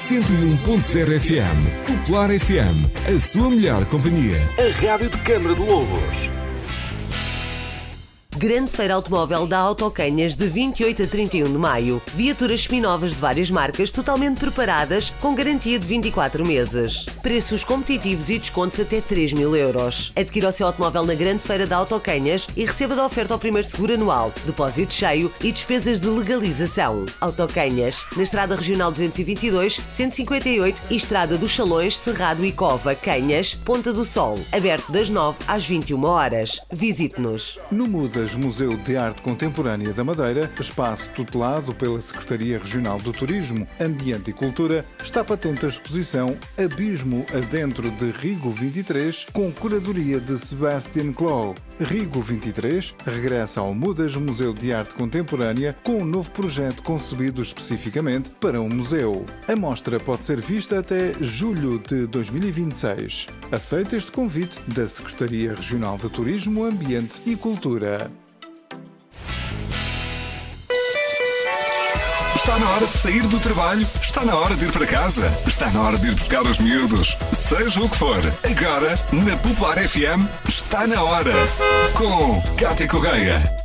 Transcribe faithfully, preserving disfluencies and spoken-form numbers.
cento e um ponto zero F M. Popular F M, a sua melhor companhia. A rádio de Câmara de Lobos. Grande Feira Automóvel da Autocanhas de vinte e oito a trinta e um de maio. Viaturas seminovas de várias marcas totalmente preparadas com garantia de vinte e quatro meses. Preços competitivos e descontos até três mil euros. Adquira o seu automóvel na Grande Feira da Autocanhas e receba da oferta ao primeiro seguro anual, depósito cheio e despesas de legalização. Autocanhas, na Estrada Regional duzentos e vinte e dois, cento e cinquenta e oito e Estrada dos Salões, Cerrado e Cova, Canhas, Ponta do Sol. Aberto das nove às vinte e uma horas. Visite-nos. No Mudas Museu de Arte Contemporânea da Madeira, espaço tutelado pela Secretaria Regional do Turismo, Ambiente e Cultura, está patente a exposição Abismo Adentro de Rigo vinte e três, com curadoria de Sebastian Clow. Rigo vinte e três regressa ao Mudas Museu de Arte Contemporânea com um novo projeto concebido especificamente para um museu. A mostra pode ser vista até julho de dois mil e vinte e seis. Aceita este convite da Secretaria Regional de Turismo, Ambiente e Cultura. Está na hora de sair do trabalho, está na hora de ir para casa, está na hora de ir buscar os miúdos. Seja o que for, agora, na Popular F M, está na hora. Com Cátia Correia.